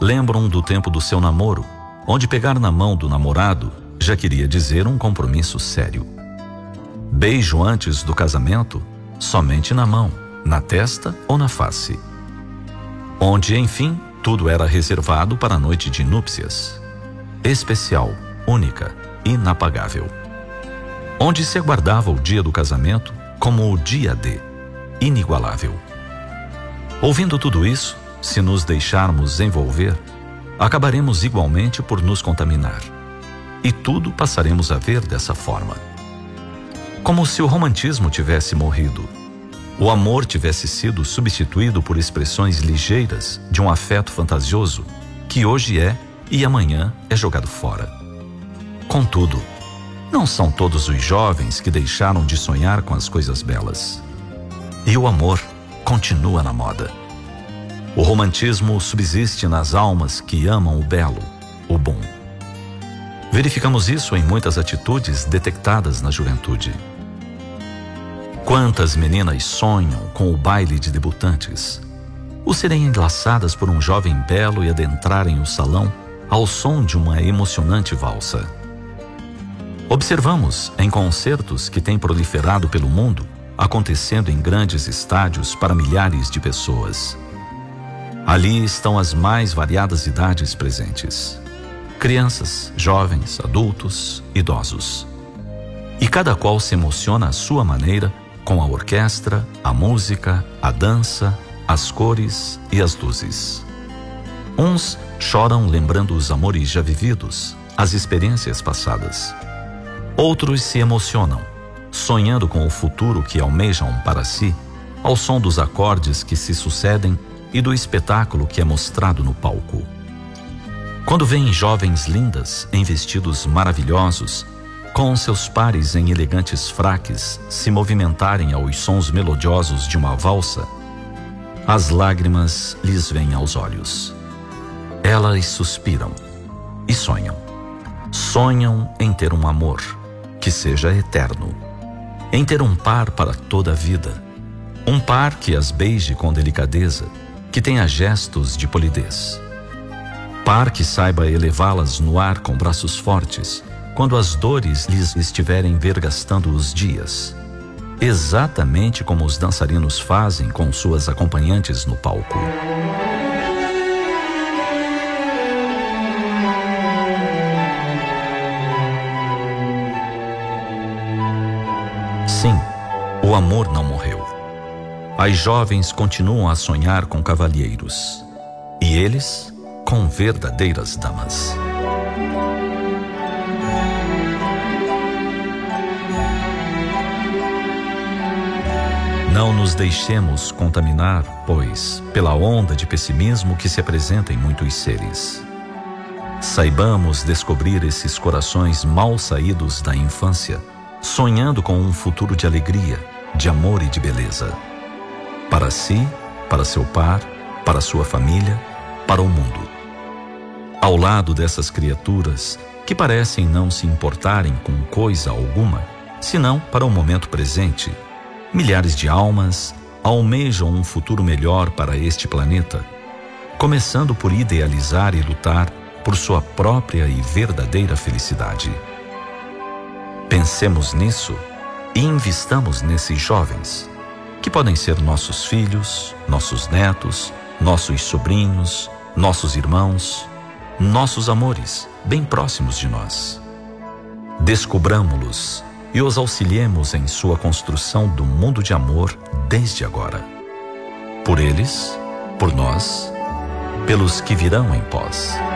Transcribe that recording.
lembram do tempo do seu namoro, onde pegar na mão do namorado já queria dizer um compromisso sério. Beijo antes do casamento, somente na mão, na testa ou na face. Onde, enfim, tudo era reservado para a noite de núpcias. Especial, única, inapagável. Onde se aguardava o dia do casamento como o dia D, inigualável. Ouvindo tudo isso, se nos deixarmos envolver, acabaremos igualmente por nos contaminar. E tudo passaremos a ver dessa forma. Como se o romantismo tivesse morrido. O amor tivesse sido substituído por expressões ligeiras de um afeto fantasioso que hoje é e amanhã é jogado fora. Contudo, não são todos os jovens que deixaram de sonhar com as coisas belas. E o amor continua na moda. O romantismo subsiste nas almas que amam o belo, o bom. Verificamos isso em muitas atitudes detectadas na juventude. Quantas meninas sonham com o baile de debutantes, ou serem enlaçadas por um jovem belo e adentrarem o salão ao som de uma emocionante valsa. Observamos em concertos que têm proliferado pelo mundo, acontecendo em grandes estádios para milhares de pessoas. Ali estão as mais variadas idades presentes: crianças, jovens, adultos, idosos. E cada qual se emociona à sua maneira com a orquestra, a música, a dança, as cores e as luzes. Uns choram lembrando os amores já vividos, as experiências passadas. Outros se emocionam, sonhando com o futuro que almejam para si, ao som dos acordes que se sucedem e do espetáculo que é mostrado no palco. Quando veem jovens lindas em vestidos maravilhosos, com seus pares em elegantes fraques se movimentarem aos sons melodiosos de uma valsa, as lágrimas lhes vêm aos olhos. Elas suspiram e sonham. Sonham em ter um amor que seja eterno, em ter um par para toda a vida, um par que as beije com delicadeza, que tenha gestos de polidez, par que saiba elevá-las no ar com braços fortes, quando as dores lhes estiverem vergastando os dias, exatamente como os dançarinos fazem com suas acompanhantes no palco. Sim, o amor não morreu. As jovens continuam a sonhar com cavalheiros, e eles com verdadeiras damas. Não nos deixemos contaminar, pois, pela onda de pessimismo que se apresenta em muitos seres. Saibamos descobrir esses corações mal saídos da infância, sonhando com um futuro de alegria, de amor e de beleza. Para si, para seu par, para sua família, para o mundo. Ao lado dessas criaturas que parecem não se importarem com coisa alguma, senão para o momento presente, milhares de almas almejam um futuro melhor para este planeta, começando por idealizar e lutar por sua própria e verdadeira felicidade. Pensemos nisso e investamos nesses jovens, que podem ser nossos filhos, nossos netos, nossos sobrinhos, nossos irmãos, nossos amores, bem próximos de nós. Descobramo-los e os auxiliemos em sua construção do mundo de amor desde agora. Por eles, por nós, pelos que virão em pós.